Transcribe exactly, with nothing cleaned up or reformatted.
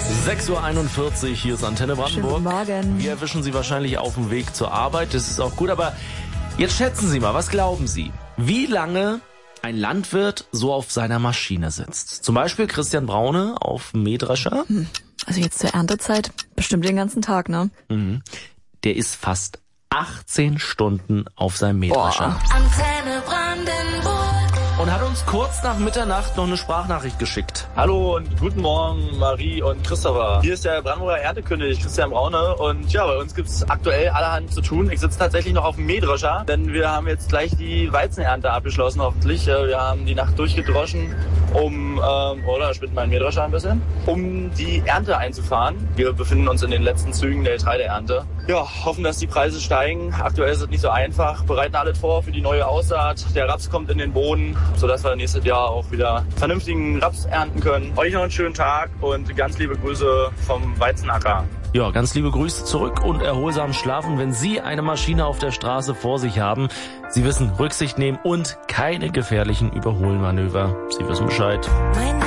sechs Uhr einundvierzig, hier ist Antenne Brandenburg. Schönen Morgen. Wir erwischen Sie wahrscheinlich auf dem Weg zur Arbeit, das ist auch gut, aber jetzt schätzen Sie mal, was glauben Sie, wie lange ein Landwirt so auf seiner Maschine sitzt? Zum Beispiel Christian Braune auf dem Mähdrescher. Hm. Also jetzt zur Erntezeit bestimmt den ganzen Tag, ne? Mhm. Der ist fast achtzehn Stunden auf seinem Mähdrescher. Antenne Brandenburg. Und hat uns kurz nach Mitternacht noch eine Sprachnachricht geschickt. Hallo und guten Morgen, Marie und Christopher. Hier ist der Brandenburger Erntekönig, Christian Braune. Und ja, bei uns gibt's aktuell allerhand zu tun. Ich sitze tatsächlich noch auf dem Mähdrescher, denn wir haben jetzt gleich die Weizenernte abgeschlossen, hoffentlich. Wir haben die Nacht durchgedroschen, um, ähm, oder spinnt mein Mähdrescher ein bisschen, um die Ernte einzufahren. Wir befinden uns in den letzten Zügen der Getreideernte. Ja, hoffen, dass die Preise steigen. Aktuell ist es nicht so einfach. Bereiten alles vor für die neue Aussaat. Der Raps kommt in den Boden, sodass wir nächstes Jahr auch wieder vernünftigen Raps ernten können. Euch noch einen schönen Tag und ganz liebe Grüße vom Weizenacker. Ja, ganz liebe Grüße zurück und erholsam schlafen, wenn Sie eine Maschine auf der Straße vor sich haben. Sie wissen, Rücksicht nehmen und keine gefährlichen Überholmanöver. Sie wissen Bescheid. Mein